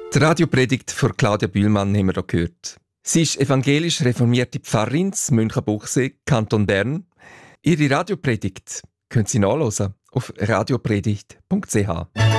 Die Radiopredigt von Claudia Bühlmann haben wir hier gehört. Sie ist evangelisch reformierte Pfarrerin in Münchenbuchsee, Kanton Bern. Ihre Radiopredigt können Sie nachhören auf radiopredigt.ch.